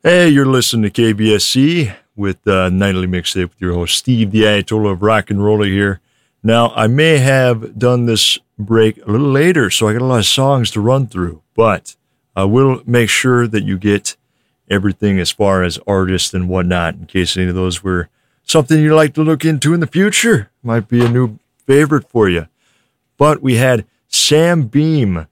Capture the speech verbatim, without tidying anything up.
Hey, you're listening to K B S C with uh, Nightly Mixtape with your host, Steve, the Ayatollah of Rock and Roller here. Now, I may have done this break a little later, so I got a lot of songs to run through, but I will make sure that you get everything as far as artists and whatnot, in case any of those were something you'd like to look into in the future. Might be a new favorite for you. But we had Sam Beam